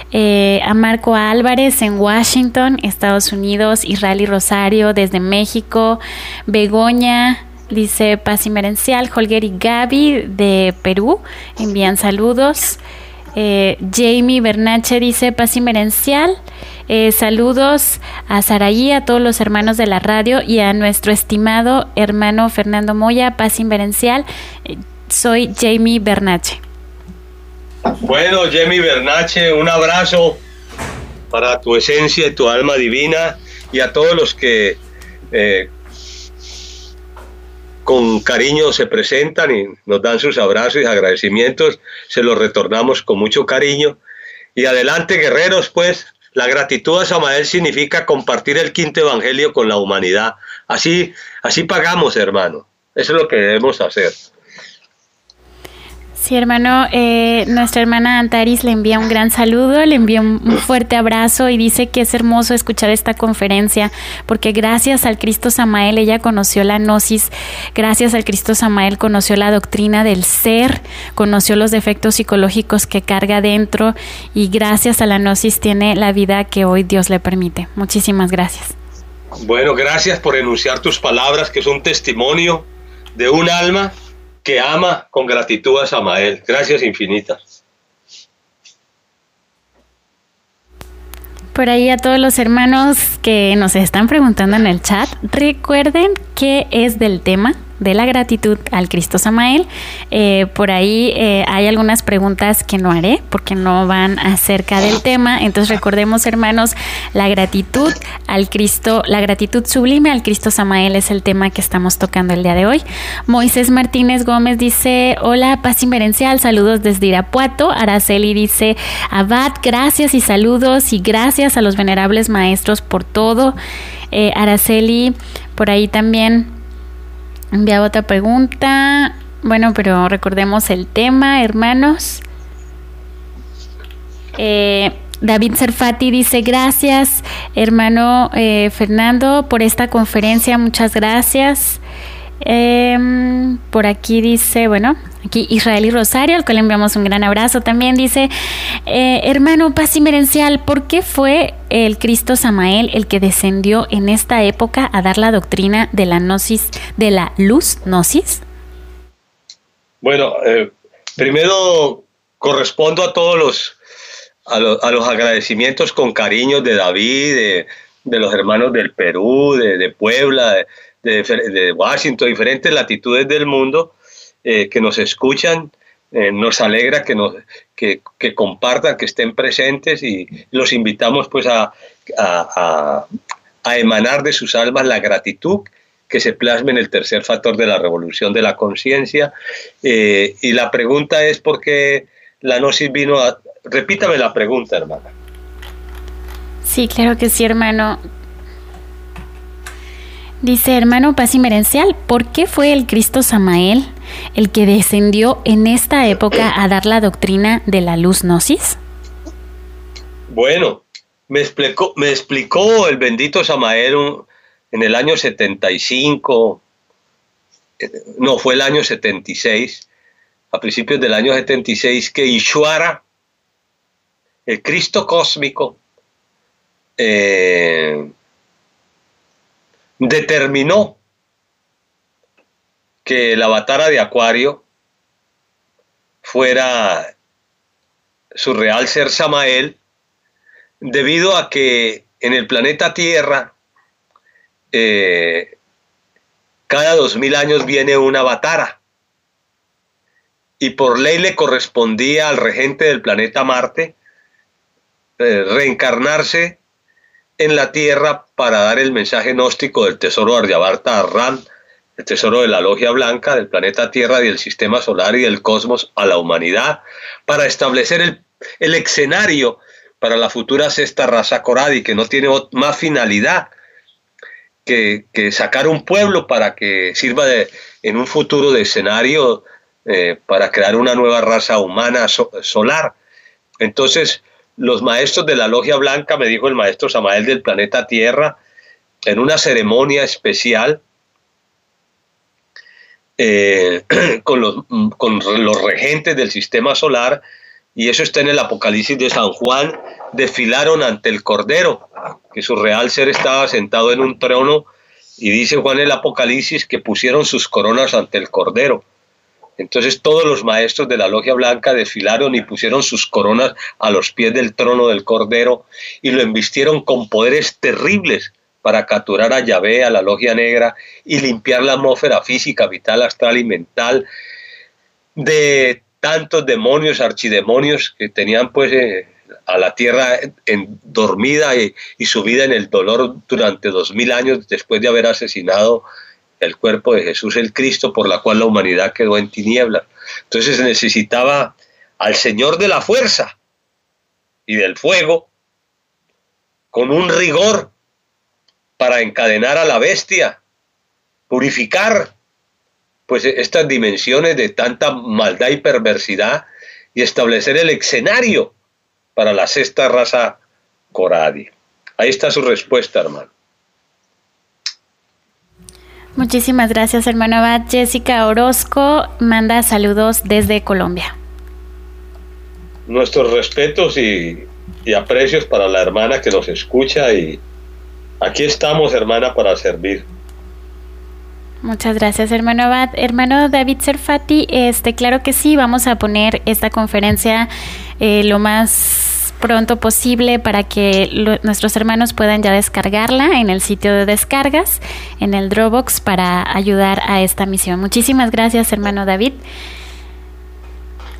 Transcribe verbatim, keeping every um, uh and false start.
eh, a Marco Álvarez en Washington, Estados Unidos, Israel y Rosario desde México, Begoña dice paz inmerencial, Holger y Gaby de Perú envían saludos, eh, Jamie Bernache dice paz inmerencial, eh, saludos a Saraí, a todos los hermanos de la radio y a nuestro estimado hermano Fernando Moya, paz inmerencial, eh, soy Jamie Bernache. Bueno, Jamie Bernache, un abrazo para tu esencia y tu alma divina y a todos los que eh, con cariño se presentan y nos dan sus abrazos y agradecimientos, se los retornamos con mucho cariño. Y adelante, guerreros, pues, la gratitud a Samael significa compartir el quinto evangelio con la humanidad. Así, así pagamos, hermano. Eso es lo que debemos hacer. Sí, hermano, eh, nuestra hermana Antaris le envía un gran saludo, le envía un, un fuerte abrazo y dice que es hermoso escuchar esta conferencia porque gracias al Cristo Samael ella conoció la gnosis, gracias al Cristo Samael conoció la doctrina del ser, conoció los defectos psicológicos que carga dentro y gracias a la gnosis tiene la vida que hoy Dios le permite. Muchísimas gracias. Bueno, gracias por enunciar tus palabras que son testimonio de un alma que ama con gratitud a Samael. Gracias infinitas. Por ahí a todos los hermanos que nos están preguntando en el chat, recuerden qué es del tema de la gratitud al Cristo Samael. Eh, por ahí eh, hay algunas preguntas que no haré porque no van acerca del tema. Entonces recordemos, hermanos, la gratitud al Cristo, la gratitud sublime al Cristo Samael es el tema que estamos tocando el día de hoy. Moisés Martínez Gómez dice, hola, paz inmerencial, saludos desde Irapuato. Araceli dice, Abad, gracias y saludos y gracias a los venerables maestros por todo. Eh, Araceli, por ahí también enviaba otra pregunta. Bueno, pero recordemos el tema, hermanos. Eh, David Serfati dice, gracias, hermano eh, Fernando, por esta conferencia. Muchas gracias. Eh, por aquí dice, bueno, aquí Israel y Rosario, al cual le enviamos un gran abrazo. También dice, eh, hermano paz inmerencial, ¿por qué fue el Cristo Samael el que descendió en esta época a dar la doctrina de la gnosis, de la luz gnosis? Bueno, eh, primero correspondo a todos los a, lo, a los agradecimientos con cariño de David, de, de los hermanos del Perú, de, de Puebla, de, de, de Washington, diferentes latitudes del mundo eh, que nos escuchan. Eh, nos alegra que, nos, que, que compartan, que estén presentes y los invitamos pues a, a, a, a emanar de sus almas la gratitud que se plasme en el tercer factor de la revolución de la conciencia. Eh, y la pregunta es ¿por qué la gnosis vino a...? Repítame la pregunta, hermana. Sí, claro que sí, hermano. Dice, hermano paz inmerencial, ¿por qué fue el Cristo Samael el que descendió en esta época a dar la doctrina de la luz gnosis? Bueno, me explicó, me explicó el bendito Samael en el año setenta y cinco, no, fue el año setenta y seis, a principios del año setenta y seis, que Ishvara, el Cristo cósmico, eh, determinó que el avatara de Acuario fuera su real ser Samael, debido a que en el planeta Tierra eh, cada dos mil años viene una avatara y por ley le correspondía al regente del planeta Marte eh, reencarnarse en la Tierra para dar el mensaje gnóstico del tesoro de Aryavarta Ram, el tesoro de la logia blanca del planeta Tierra y del sistema solar y del cosmos a la humanidad, para establecer el, el escenario para la futura sexta raza Coradi, que no tiene más finalidad que, que sacar un pueblo para que sirva de, en un futuro de escenario eh, para crear una nueva raza humana so, solar. Entonces, los maestros de la logia blanca, me dijo el maestro Samael del planeta Tierra, en una ceremonia especial eh, con, los, con los regentes del sistema solar, y eso está en el Apocalipsis de San Juan, desfilaron ante el Cordero, que su real ser estaba sentado en un trono, y dice Juan el Apocalipsis que pusieron sus coronas ante el Cordero. Entonces todos los maestros de la Logia Blanca desfilaron y pusieron sus coronas a los pies del trono del Cordero y lo embistieron con poderes terribles para capturar a Yahvé, a la Logia Negra, y limpiar la atmósfera física, vital, astral y mental de tantos demonios, archidemonios que tenían pues eh, a la tierra en, dormida y, y sumida en el dolor durante dos mil años después de haber asesinado el cuerpo de Jesús el Cristo, por la cual la humanidad quedó en tinieblas. Entonces necesitaba al Señor de la fuerza y del fuego con un rigor para encadenar a la bestia, purificar pues estas dimensiones de tanta maldad y perversidad y establecer el escenario para la sexta raza Coradi. Ahí está su respuesta, hermano. Muchísimas gracias, hermano Abad. Jessica Orozco manda saludos desde Colombia. Nuestros respetos y, y aprecios para la hermana que nos escucha, y aquí estamos, hermana, para servir. Muchas gracias, hermano Abad. Hermano David Serfati, este, claro que sí, vamos a poner esta conferencia eh, lo más pronto posible para que lo, nuestros hermanos puedan ya descargarla en el sitio de descargas, en el Dropbox, para ayudar a esta misión. Muchísimas gracias, hermano David.